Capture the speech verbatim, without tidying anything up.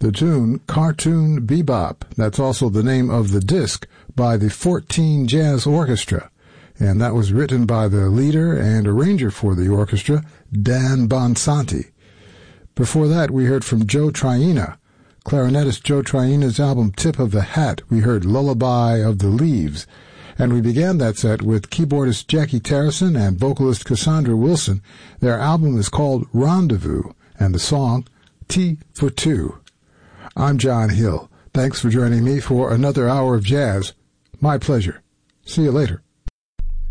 The tune, Cartoon Bebop. That's also the name of the disc by the fourteen Jazz Orchestra. And that was written by the leader and arranger for the orchestra, Dan Bonsanti. Before that, we heard from Joe Traina. Clarinetist Joe Traina's album Tip of the Hat, we heard Lullaby of the Leaves. And we began that set with keyboardist Jackie Terrison and vocalist Cassandra Wilson. Their album is called Rendezvous, and the song, T for Two. I'm John Hill. Thanks for joining me for another hour of jazz. My pleasure. See you later.